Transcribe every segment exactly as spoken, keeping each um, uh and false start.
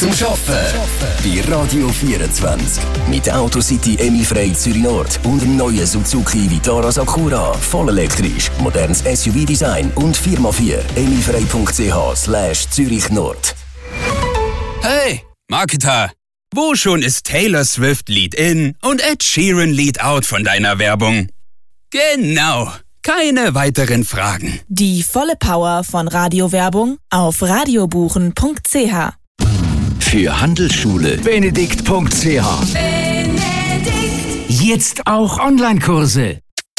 zum Arbeiten. Bei Radio vierundzwanzig. Mit Autocity Emifrei Zürich Nord und dem neuen Suzuki Vitara Sakura. Vollelektrisch, modernes S U V-Design und vier mal vier emifrei punkt c h slash Zürich Nord. Hey, Marketer! Wo schon ist Taylor Swift Lead In und Ed Sheeran Lead Out von deiner Werbung? Genau, keine weiteren Fragen. Die volle Power von Radiowerbung auf radiobuchen punkt c h. Für Handelsschule Benedikt punkt c h. Benedikt. Jetzt auch Online-Kurse.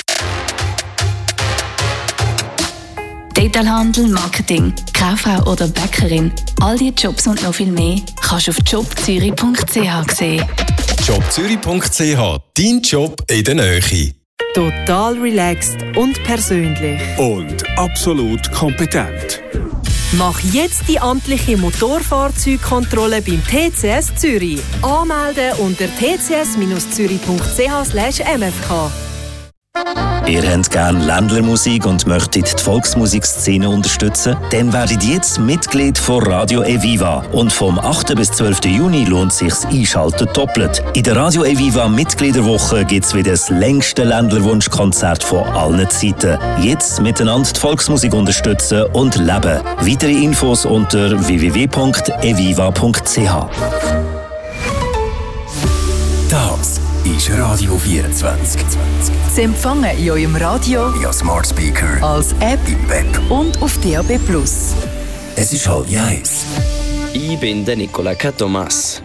Detailhandel, Marketing, Kauffrau oder Bäckerin. All diese Jobs und noch viel mehr kannst du auf job zürich punkt c h sehen. job zürich punkt c h, dein Job in der Nähe. Total relaxed und persönlich. Und absolut kompetent. Mach jetzt die amtliche Motorfahrzeugkontrolle beim T C S Zürich. Anmelden unter t c s zürich punkt c h slash m f k. Ihr habt gerne Ländlermusik und möchtet die Volksmusikszene unterstützen? Dann werdet jetzt Mitglied von Radio Eviva. Und vom achten bis zwölften Juni lohnt sich's Einschalten doppelt. In der Radio Eviva Mitgliederwoche gibt's wieder das längste Ländlerwunschkonzert von allen Zeiten. Jetzt miteinander die Volksmusik unterstützen und leben. Weitere Infos unter w w w punkt eviva punkt c h. Das ist Radio vierundzwanzig. Sie empfangen in eurem Radio, Ja, Smart Speaker, als App im Web. und auf D A B plus. Es ist halb eins. Ich bin der Nicola Thomas.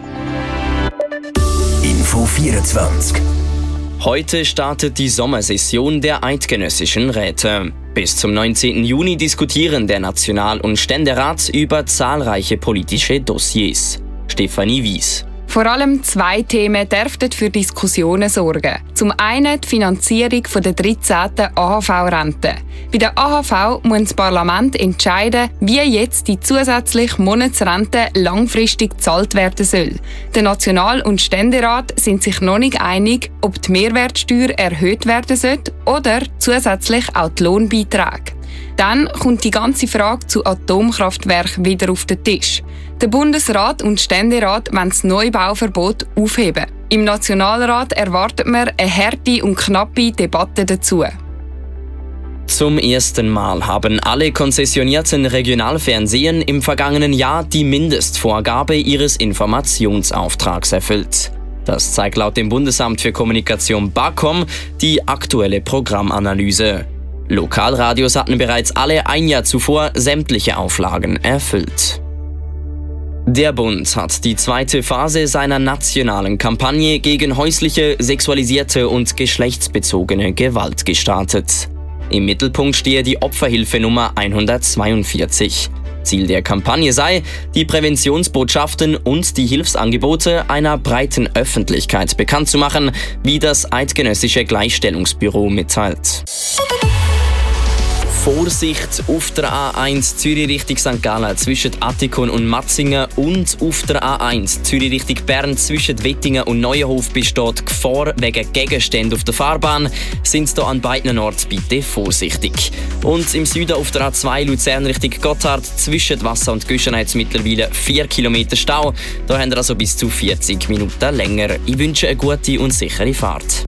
Info vierundzwanzig. Heute startet die Sommersession der Eidgenössischen Räte. Bis zum neunzehnten Juni diskutieren der National- und Ständerat über zahlreiche politische Dossiers. Stefanie Wies. Vor allem zwei Themen dürften für Diskussionen sorgen. Zum einen die Finanzierung der dreizehnten A H V-Rente. Bei der A H V muss das Parlament entscheiden, wie jetzt die zusätzliche Monatsrente langfristig gezahlt werden soll. Der National- und Ständerat sind sich noch nicht einig, ob die Mehrwertsteuer erhöht werden soll oder zusätzlich auch die Lohnbeiträge. Dann kommt die ganze Frage zu Atomkraftwerken wieder auf den Tisch. Der Bundesrat und Ständerat wollen das Neubauverbot aufheben. Im Nationalrat erwartet man eine harte und knappe Debatte dazu. Zum ersten Mal haben alle konzessionierten Regionalfernsehen im vergangenen Jahr die Mindestvorgabe ihres Informationsauftrags erfüllt. Das zeigt laut dem Bundesamt für Kommunikation BAKOM die aktuelle Programmanalyse. Lokalradios hatten bereits alle ein Jahr zuvor sämtliche Auflagen erfüllt. Der Bund hat die zweite Phase seiner nationalen Kampagne gegen häusliche, sexualisierte und geschlechtsbezogene Gewalt gestartet. Im Mittelpunkt stehe die Opferhilfenummer hundertzweiundvierzig. Ziel der Kampagne sei, die Präventionsbotschaften und die Hilfsangebote einer breiten Öffentlichkeit bekannt zu machen, wie das Eidgenössische Gleichstellungsbüro mitteilt. Vorsicht auf der A eins Zürich Richtung Sankt Gallen zwischen Attikon und Matzingen und auf der A eins Zürich Richtung Bern zwischen Wettingen und Neuenhof besteht Gefahr wegen Gegenständen auf der Fahrbahn. Sind hier an beiden Orten bitte vorsichtig. Und im Süden auf der A zwei Luzern Richtung Gotthard zwischen Wasser und Güschenheits mittlerweile vier Kilometer Stau. Da haben wir also bis zu vierzig Minuten länger. Ich wünsche eine gute und sichere Fahrt.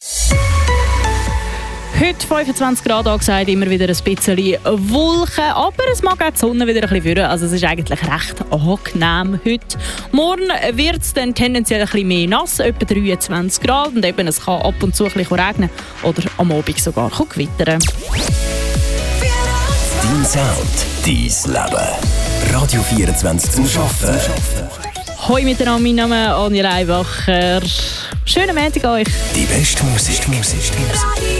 Heute fünfundzwanzig Grad angesagt, immer wieder ein bisschen Wolken, aber es mag auch die Sonne wieder ein bisschen führen. Also es ist eigentlich recht angenehm heute. Morgen wird es dann tendenziell ein bisschen mehr nass, etwa dreiundzwanzig Grad, und eben es kann ab und zu ein bisschen regnen oder am Abend sogar gewittern. Dein Sound, dein Leben. Radio vierundzwanzig zum Arbeiten. Hoi miteinander, mein Name ist Anja Leibacher. Schönen Montag euch. Die beste Musik. Musik.